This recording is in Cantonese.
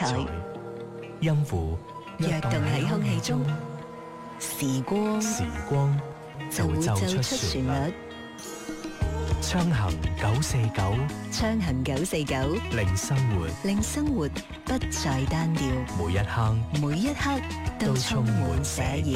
彩，音符躍動喺空氣中，時光就會奏出旋律。昌衡949，昌衡949，令生活不再單調，每一刻都充滿寫意。